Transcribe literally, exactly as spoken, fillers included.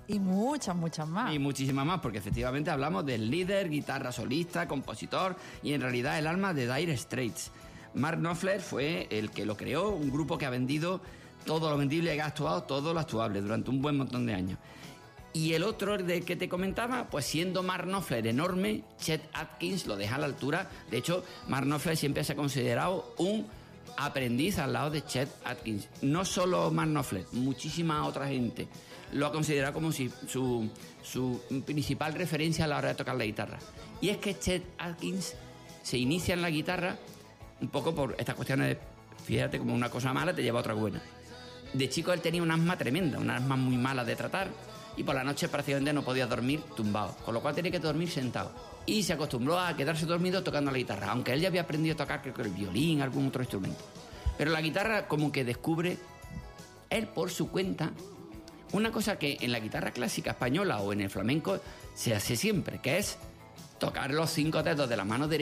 Y muchas, muchas más. Y muchísimas más, porque efectivamente hablamos del líder, guitarra solista, compositor y en realidad el alma de Dire Straits. Mark Knopfler fue el que lo creó, un grupo que ha vendido todo lo vendible y ha actuado todo lo actuable durante un buen montón de años. Y el otro de que te comentaba, pues siendo Mark Knopfler enorme, Chet Atkins lo deja a la altura. De hecho, Mark Knopfler siempre se ha considerado un aprendiz al lado de Chet Atkins. No solo Mark Knopfler, muchísima otra gente lo ha considerado como si su, su principal referencia a la hora de tocar la guitarra. Y es que Chet Atkins se inicia en la guitarra un poco por estas cuestiones de, fíjate, como una cosa mala te lleva a otra buena. De chico él tenía un asma tremenda, un asma muy mala de tratar, y por la noche prácticamente no podía dormir tumbado, con lo cual tenía que dormir sentado. Y se acostumbró a quedarse dormido tocando la guitarra, aunque él ya había aprendido a tocar, creo que el violín, algún otro instrumento. Pero la guitarra como que descubre, él por su cuenta, una cosa que en la guitarra clásica española o en el flamenco se hace siempre, que es tocar los cinco dedos de la mano derecha